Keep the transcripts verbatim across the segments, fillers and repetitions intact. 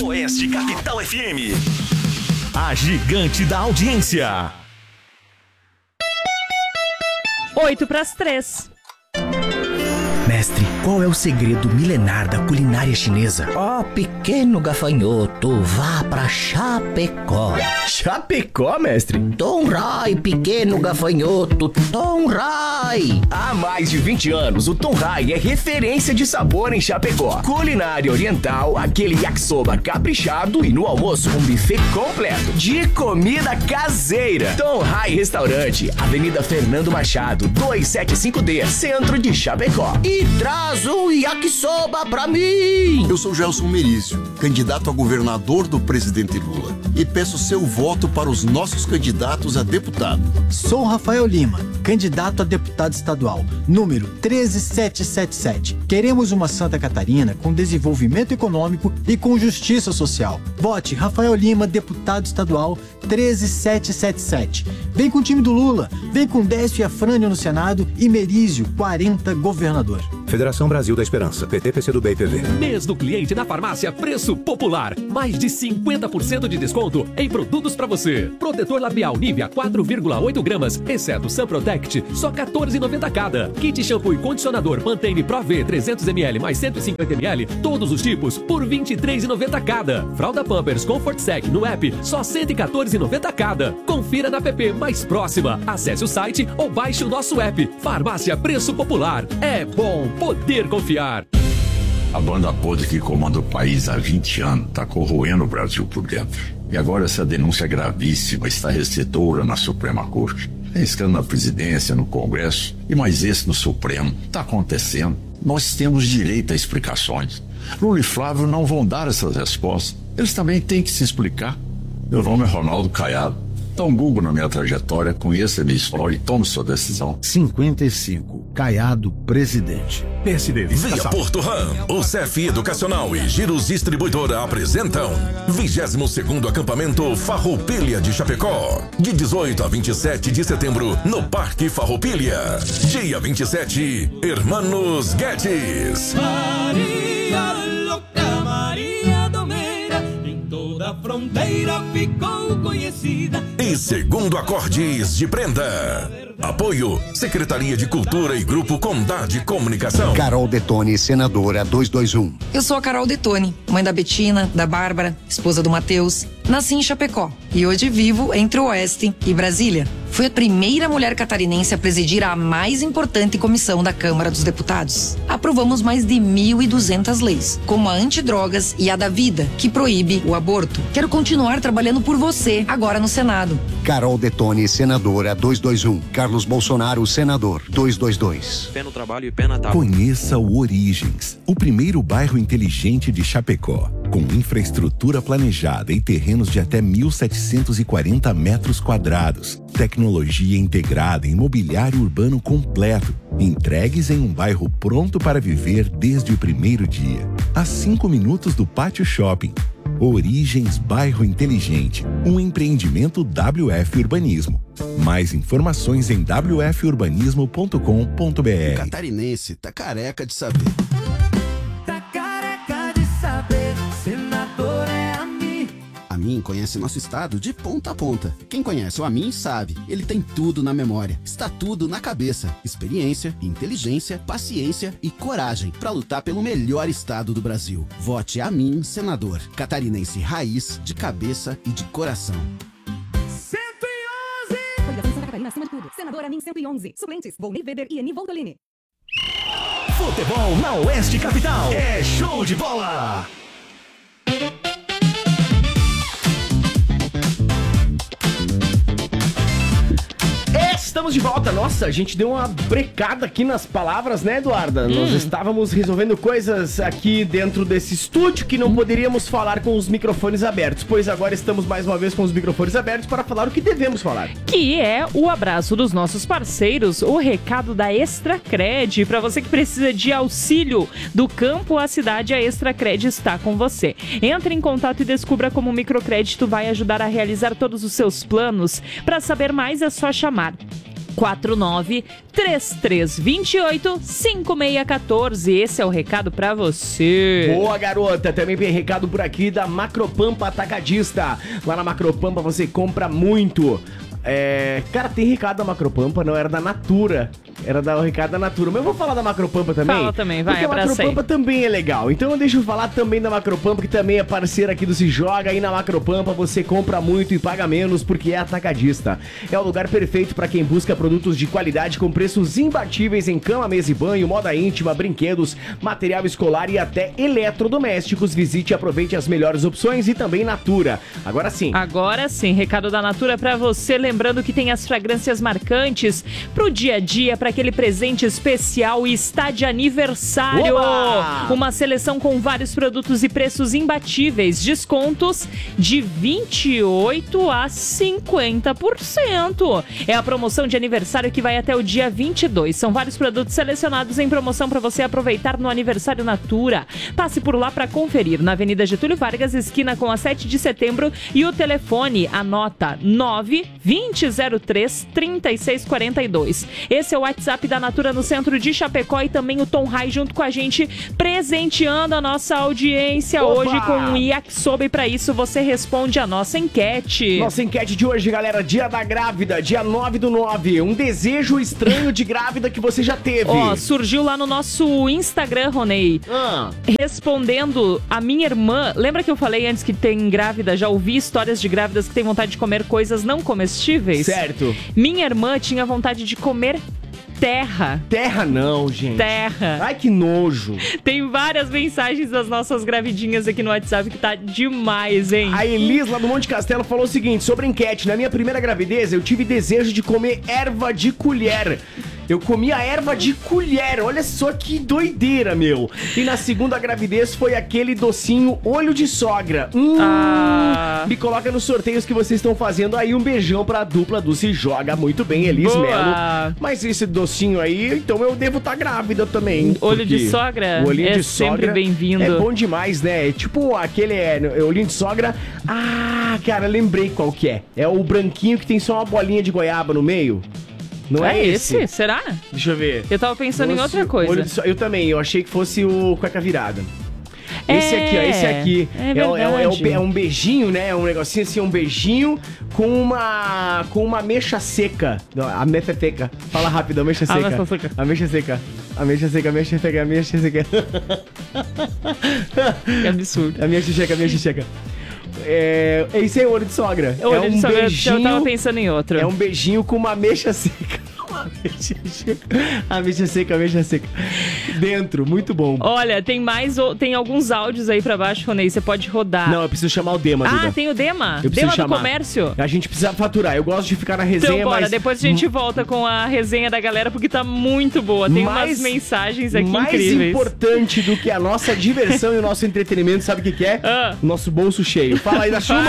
Oeste Capital F M. A gigante da audiência. Oito para as três. Mestre, qual é o segredo milenar da culinária chinesa? Ó, oh, pequeno gafanhoto, vá pra Chapecó. Chapecó, mestre? Tonrai, pequeno gafanhoto, Tonrai. Há mais de vinte anos, o Tonrai é referência de sabor em Chapecó. Culinária oriental, aquele yakisoba caprichado e no almoço um buffet completo de comida caseira. Tonrai Restaurante, Avenida Fernando Machado, duzentos e setenta e cinco D, centro de Chapecó. E traz o yakisoba pra mim! Eu sou Gelson Merizio, candidato a governador do presidente Lula, e peço seu voto para os nossos candidatos a deputado. Sou Rafael Lima, candidato a deputado estadual, número treze mil setecentos e setenta e sete. Queremos uma Santa Catarina com desenvolvimento econômico e com justiça social. Vote Rafael Lima, deputado estadual, treze mil setecentos e setenta e sete. Vem com o time do Lula, vem com Décio e Afrânio no Senado e Merizio, quarenta, governador. Federação Brasil da Esperança, P T, P C do B e P V. Mês do cliente na farmácia Preço Popular. Mais de cinquenta por cento de desconto em produtos para você. Protetor labial Nivea quatro vírgula oito gramas, exceto Sun Protect, só quatorze reais e noventa centavos cada. Kit shampoo e condicionador Pantene Pro V trezentos mililitros mais cento e cinquenta mililitros, todos os tipos por vinte e três reais e noventa centavos cada. Fralda Pampers Comfort Sec no app, só cento e quatorze reais e noventa centavos cada. Confira na app mais próxima. Acesse o site ou baixe o nosso app. Farmácia Preço Popular. É bom poder confiar. A banda podre que comanda o país há vinte anos está corroendo o Brasil por dentro. E agora essa denúncia gravíssima está recebedora na Suprema Corte. Tem escândalo na presidência, no Congresso e mais esse no Supremo. Está acontecendo. Nós temos direito a explicações. Lula e Flávio não vão dar essas respostas. Eles também têm que se explicar. Meu nome é Ronaldo Caiado. Dá um Google na minha trajetória, conheça a minha história e tome sua decisão. cinquenta e cinco, Caiado, presidente. P S D Via Porto Ram, o C F Educacional e Giros Distribuidora apresentam vigésimo segundo acampamento Farroupilha de Chapecó, de dezoito a vinte e sete de setembro, no Parque Farroupilha. Dia vinte e sete, Hermanos Guedes. Maria louca, Maria domeira, em toda a fronteira ficou conhecida. E segundo acordes de prenda. Apoio, Secretaria de Cultura e Grupo Condade Comunicação. Carol Detone, senadora duzentos e vinte e um. Eu sou a Carol Detone, mãe da Betina, da Bárbara, esposa do Matheus. Nasci em Chapecó e hoje vivo entre o Oeste e Brasília. Fui a primeira mulher catarinense a presidir a mais importante comissão da Câmara dos Deputados. Aprovamos mais de mil e duzentas leis, como a antidrogas e a da vida, que proíbe o aborto. Quero continuar trabalhando por você, agora no Senado. Carol Detone, senadora duzentos e vinte e um. Carlos Bolsonaro, senador duzentos e vinte e dois. Pé no trabalho e pé na tábua. Conheça o Origens, o primeiro bairro inteligente de Chapecó, com infraestrutura planejada e terrenos de até mil setecentos e quarenta metros quadrados. Tecnologia integrada em mobiliário urbano completo. Entregues em um bairro pronto para viver desde o primeiro dia. A cinco minutos do Pátio Shopping. Origens Bairro Inteligente, um empreendimento W F Urbanismo. Mais informações em w f urbanismo ponto com ponto b r. O catarinense tá careca de saber. Tá careca de saber, senador é a mim. A Amin conhece nosso estado de ponta a ponta. Quem conhece o Amin sabe, ele tem tudo na memória. Está tudo na cabeça. Experiência, inteligência, paciência e coragem para lutar pelo melhor estado do Brasil. Vote Amin, senador. Catarinense raiz, de cabeça e de coração. cento e onze! Coligação Santa Catarina acima de tudo. Senador Amin cento e onze. Suplentes, Volney Weber e Eni Voltolini. Futebol na Oeste Capital. É show de bola! Estamos de volta. Nossa, a gente deu uma brecada aqui nas palavras, né, Eduarda? Hum. Nós estávamos resolvendo coisas aqui dentro desse estúdio que não poderíamos falar com os microfones abertos, pois agora estamos mais uma vez com os microfones abertos para falar o que devemos falar. Que é o abraço dos nossos parceiros, o recado da Extracred. Para você que precisa de auxílio do campo à cidade, a Extracred está com você. Entre em contato e descubra como o microcrédito vai ajudar a realizar todos os seus planos. Para saber mais é só chamar quatro nove três três dois oito cinco seis um quatro. Esse é o recado pra você. Boa, garota. Também tem recado por aqui da Macropampa Atacadista. Lá na Macropampa você compra muito. É... Cara, tem recado da Macropampa, não era da Natura. Era da, o recado da Natura. Mas eu vou falar da Macropampa também. Fala também, vai, porque a Macropampa também é legal. Então deixa eu falar também da Macropampa, que também é parceira aqui do Se Joga. E na Macropampa você compra muito e paga menos porque é atacadista. É o lugar perfeito para quem busca produtos de qualidade com preços imbatíveis em cama, mesa e banho, moda íntima, brinquedos, material escolar e até eletrodomésticos. Visite e aproveite as melhores opções e também Natura. Agora sim. Agora sim, recado da Natura pra você. Lembrando que tem as fragrâncias marcantes pro dia a dia, para aquele presente especial e está de aniversário. Oba! Uma seleção com vários produtos e preços imbatíveis. Descontos de vinte e oito por cento a cinquenta por cento. É a promoção de aniversário que vai até o dia vinte e dois. São vários produtos selecionados em promoção para você aproveitar no aniversário Natura. Passe por lá para conferir. Na Avenida Getúlio Vargas, esquina com a sete de setembro. E o telefone, anota nove vinte zero três trinta e seis quarenta e dois. Esse é o WhatsApp da Natura no centro de Chapecó e também o Tom Rai junto com a gente, presenteando a nossa audiência. Opa! Hoje com um yakisoba, e para isso você responde a nossa enquete. Nossa enquete de hoje, galera, dia da grávida, dia nove do nove, um desejo estranho de grávida que você já teve. Ó, surgiu lá no nosso Instagram, Ronei, ah. respondendo a minha irmã. Lembra que eu falei antes que tem grávida, já ouvi histórias de grávidas que têm vontade de comer coisas não comestíveis? Certo. Minha irmã tinha vontade de comer terra. Terra não, gente. Terra. Ai, que nojo. Tem várias mensagens das nossas gravidinhas aqui no WhatsApp que tá demais, hein? A Elis, lá do Monte Castelo, falou o seguinte, sobre enquete. Na minha primeira gravidez, eu tive desejo de comer erva de colher. Eu comia erva de colher, olha só que doideira, meu. E na segunda gravidez foi aquele docinho olho de sogra. Hum, ah. Me coloca nos sorteios que vocês estão fazendo aí. Um beijão pra dupla do Se Joga. Muito bem, Elis Melo. Mas esse docinho aí, então eu devo estar tá grávida também. Olho de sogra? O olhinho é de sogra sempre bem-vindo. É bom demais, né? É tipo aquele é, olhinho de sogra. Ah, cara, lembrei qual que é. É o branquinho que tem só uma bolinha de goiaba no meio. Não é, é esse? esse? Será? Deixa eu ver. Eu tava pensando Doce, em outra coisa. So... Eu também, eu achei que fosse o cueca virada. Esse é, aqui, ó, esse aqui. É, é, é, é, é um beijinho, né? Um negocinho assim, um beijinho com uma com uma mecha seca. A mecha seca. Fala rápido, a mecha seca. A mecha seca. A mecha seca. A mecha seca, a mecha seca, a mecha seca. Que absurdo. A mecha seca, a mecha seca. É, esse é o olho de sogra. O olho é um de sogra, beijinho, eu tava pensando em outro. É um beijinho com uma mecha seca. A mecha seca, a mecha seca, a mecha seca. Dentro, muito bom. Olha, tem mais, tem alguns áudios aí pra baixo, Ronei, você pode rodar. Não, eu preciso chamar o Dema, Duda. Ah, tem o Dema? Eu Dema chamar. do comércio? A gente precisa faturar, eu gosto de ficar na resenha, então, bora, mas... depois a gente volta com a resenha da galera, porque tá muito boa. Tem mais, umas mensagens aqui mais incríveis. Mais importante do que a nossa diversão e o nosso entretenimento, sabe o que que é? Ah. Nosso bolso cheio. Fala aí da Chuma.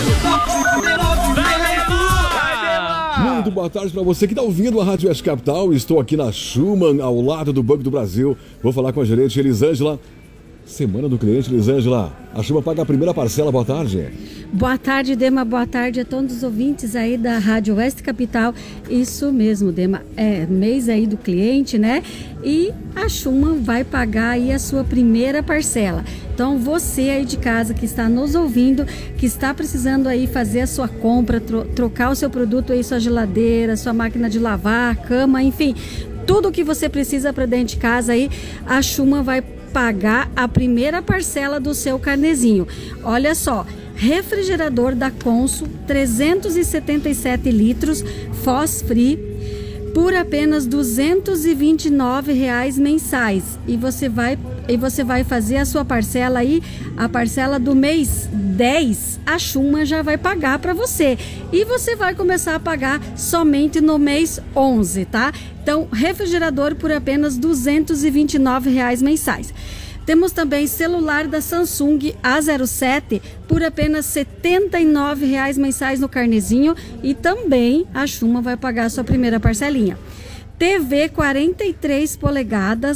Muito boa tarde para você que está ouvindo a Rádio Oeste Capital. Estou aqui na Schumann, ao lado do Banco do Brasil. Vou falar com a gerente Elisângela. Semana do cliente, Elisângela. A Schumann paga a primeira parcela. Boa tarde. Boa tarde, Dema. Boa tarde a todos os ouvintes aí da Rádio Oeste Capital. Isso mesmo, Dema. É mês aí do cliente, né? E a Schumann vai pagar aí a sua primeira parcela. Então, você aí de casa que está nos ouvindo, que está precisando aí fazer a sua compra, tro- trocar o seu produto aí, sua geladeira, sua máquina de lavar, cama, enfim, tudo que você precisa para dentro de casa aí, a Schumann vai pagar a primeira parcela do seu carnezinho. Olha só, refrigerador da Consul, trezentos e setenta e sete litros, Foz Free, por apenas duzentos e vinte e nove reais mensais. E você vai e você vai fazer a sua parcela aí, a parcela do mês dez, a Schumann já vai pagar para você. E você vai começar a pagar somente no mês onze, tá? Então, refrigerador por apenas duzentos e vinte e nove reais mensais. Temos também celular da Samsung A zero sete por apenas setenta e nove reais mensais no carnezinho, e também a Schumann vai pagar a sua primeira parcelinha. T V quarenta e três polegadas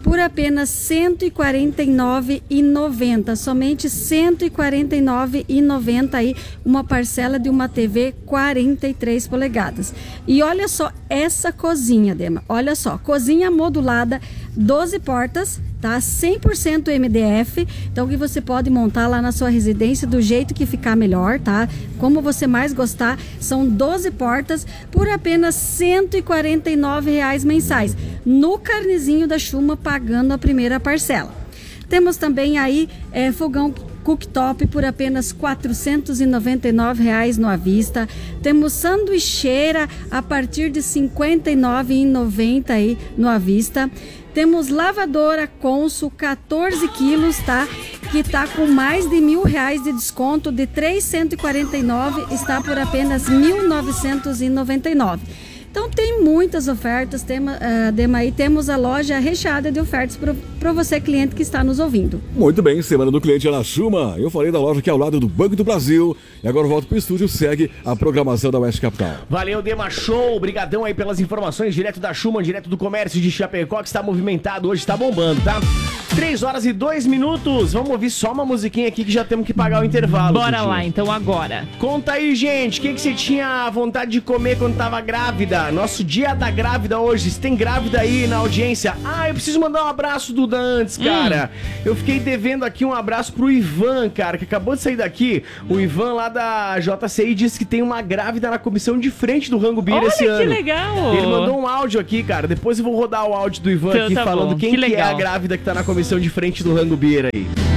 por apenas cento e quarenta e nove reais e noventa centavos. Somente cento e quarenta e nove reais e noventa centavos aí, uma parcela de uma T V quarenta e três polegadas. E olha só essa cozinha, Dema. Olha só, cozinha modulada, doze portas, tá? cem por cento M D F. Então que você pode montar lá na sua residência do jeito que ficar melhor, tá? Como você mais gostar. São doze portas por apenas cento e quarenta e nove reais mensais. No carnezinho da Schuma, pagando a primeira parcela. Temos também aí é, fogão cooktop por apenas quatrocentos e noventa e nove reais no à vista. Temos sanduicheira a partir de cinquenta e nove reais e noventa centavos aí no à vista. Temos lavadora Consul quatorze quilos, tá? Que tá com mais de mil reais de desconto, de trezentos e quarenta e nove reais, está por apenas mil novecentos e noventa e nove reais. Então tem muitas ofertas, tem, uh, Dema, aí temos a loja recheada de ofertas para você, cliente que está nos ouvindo. Muito bem, Semana do Cliente é na Schuma. Eu falei da loja que é ao lado do Banco do Brasil. E agora eu volto pro estúdio, segue a programação da Oeste Capital. Valeu, Dema Show. Obrigadão aí pelas informações, direto da Schuma, direto do comércio de Chapecó, que está movimentado hoje, está bombando, tá? três horas e dois minutos. Vamos ouvir só uma musiquinha aqui que já temos que pagar o intervalo. Bora Tudinho. lá, então agora. Conta aí, gente, o que, que você tinha vontade de comer quando tava grávida? Nosso dia da grávida hoje. Se tem grávida aí na audiência, ah, eu preciso mandar um abraço, Duda, antes, cara. Hum. Eu fiquei devendo aqui um abraço pro Ivan, cara, que acabou de sair daqui. O Ivan lá da J C I disse que tem uma grávida na comissão de frente do Rango Beer esse ano. Olha que legal! Ele mandou um áudio aqui, cara. Depois eu vou rodar o áudio do Ivan então, aqui, tá falando bom. quem que, que é a grávida que tá na comissão de frente do Rango Beer aí.